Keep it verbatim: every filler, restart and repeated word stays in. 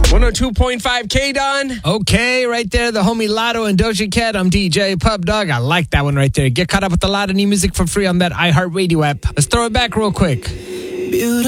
one oh two point five K, Don. Okay, right there, the homie Lotto and Doja Cat. I'm D J Pub Dog. I like that one right there. Get caught up with a lot of new music for free on that iHeartRadio app. Let's throw it back real quick. Beautiful.